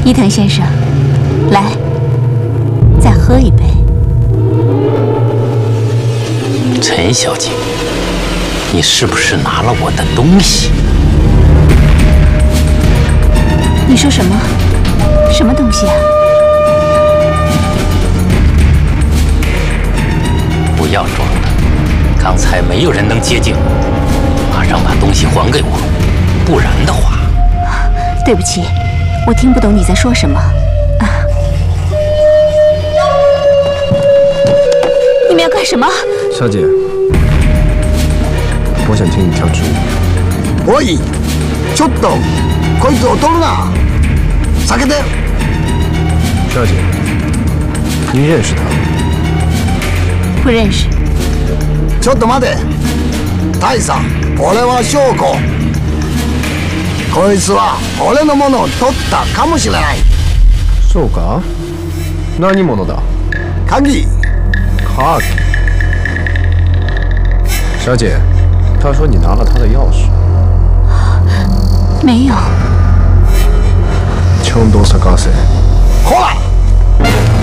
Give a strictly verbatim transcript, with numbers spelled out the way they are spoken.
伊藤先生，来，再喝一杯。 陈小姐，你是不是拿了我的东西？ 你说什么？什么东西啊？ 不要装了，刚才没有人能接近我，马上把东西还给我，不然的话…… 对不起，我听不懂你在说什么。啊！你们要干什么？ 小姐，我想听你跳支舞。 おい、ちょっと、こいつ踊るな。避けて。 小姐，你认识他吗？ 不认识。 ちょっと待て。大佐、俺は翔子。こいつは俺のものを取ったかもしれない。 そうか？何者だ？ 鍵。 卡。小姐，他说你拿了他的钥匙。 没有。 ちょんど探せ。 ほら。